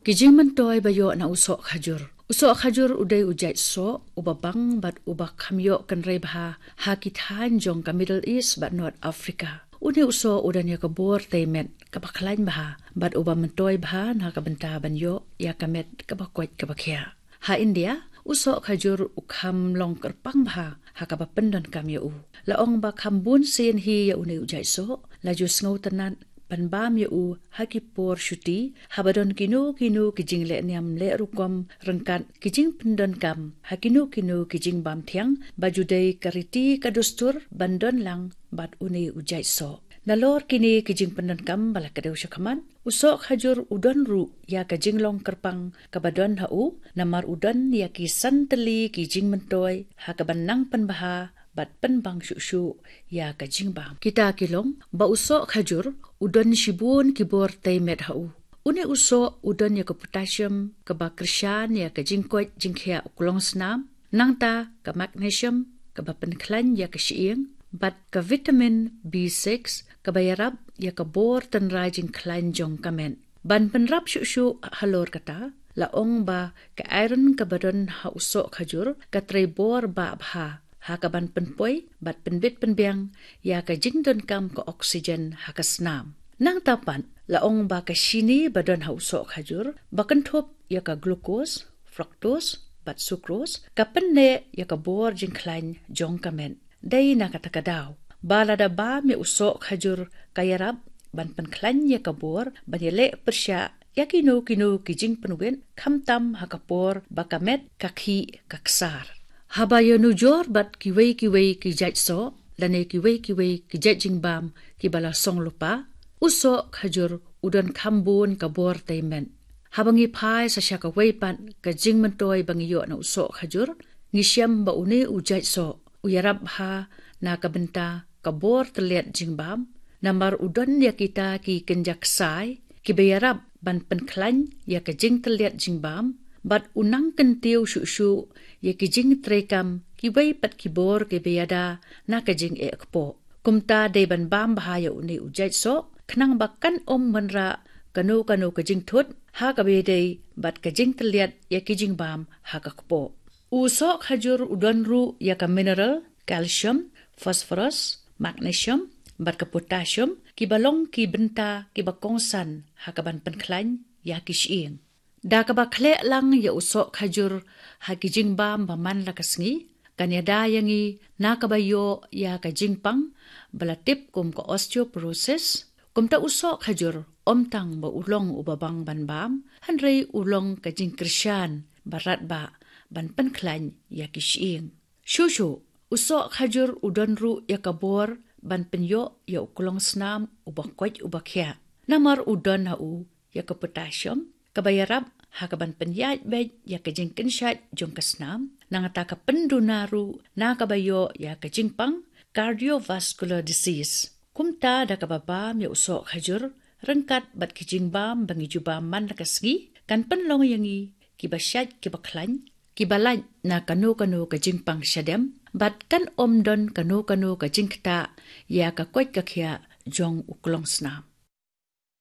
Kijing mentoy bayo na usok khajur. Usok khajur uday ujay so ubabang bat ubak kamyo kan rebha hakitan jong ka Middle East bat North Africa. Uni uso udan ya kabor temet kabaklain baha bat uba mentoy baha na kabenta banyo ya kamet kabakwat kabakya. Ha India usok khajur ukham long kerpang baha ha kabapendon kamyo u. Laong ba kambun sin hi ya uni ujay so laju ngau tenan panbam u hakipor syuti habadon kinu kijing le niam le rukom rengkat kijing pendon kam hakinu kijing bam thiang bajudai kariti kadustur bandon lang bat uni ujai so nalor kini kijing pendon kam bala kadeu syakaman usok hajur udon ru ya kijing long kerpang kabadon hau namar udon ya kisan teli kijing mentoy ha kabanang penbaha bat penbang syuk ya kajing bam kita kilong ba usok khajur udon shibun kibor taimet hau une usok udon ya ke potassium ke bakrishan ya ke jingkot jingkhia uklong snam nangta ke magnesium ke bapenklan ya ke shiing bat ke vitamin B6 ke bayarab ya ke bor tenrai jingklan jong kamen ban penrap syuk halor kata laong ba ke iron ke badan ha usok khajur ke trebor ba bha ha kaban penpoi bat penbit penbiang ya ka jingdon kam ko oksigen ha ka snam nang tapan laong ba ka shini badon hauso khajur bakan thop ya ka glucose fructose bat sucrose ka penne ya ka bor jingklain jong kamen dai na katakadaw balada ba mi uso khajur kayarab ban penklan ya ka bor banile persya ya kinu kijing penwen khamtam ha ka por bakamet kakhi kaksar Habayo nujor bat kiwei kijaj so, lane kiwei kijaj jingbam kibala song lupa, uso khajur udon kambun kabor taimen. Habangi pai sa syaka weipan ka jingmentoy bangiyo na uso khajur, ngisyam ba uni ujaj so, uyarab ha na kabenta kabor terlihat jingbam, namar udon ya kita ki kenjak sai, kibayarab ban penklan ya ka jing terlihat jingbam, bat unang kentiu syuk ya kijing trekam kibai pat kibor ke beyada na kijing ekpo kumta de ban bam bahaya uni ujai so khnang bakkan menra kanu kijing thut ha ka bede bat kijing teliat ya kijing bam ha ka kpo uso khajur udon ru ya ka mineral calcium phosphorus magnesium bat ka potassium kibalong ki benta ki bakongsan ha ka ban penklan ya kishing da ka ba khle lang ya usok khajur ha kijing bam baman lakasngi kanyada yangi na ka bayo ya ka jingpang balatip kum ko osteoporosis kum ta usok khajur omtang ba ulong ubabang banbam hanrei ulong ka jingkrishan barat ba ban penklan ya kishing shushu usok khajur udon ru ya kabor ban penyo ya uklong snam ubakwaj ubakya namar udon hau ya ka potassium kabayarab hakaban penyat bej ya kejing kenshat jong kasnam nangata ka pendunaru na kabayo ya kejingpang cardiovascular disease kumta da kababa mi usok khajur rengkat bat kejingbam bangi jubam man lakasgi kan penlong yangi kibasyat kibaklan kibalat na kanu kejingpang syadem bat kan omdon kanu kejingkta ya ka kwat kakya jong uklong snam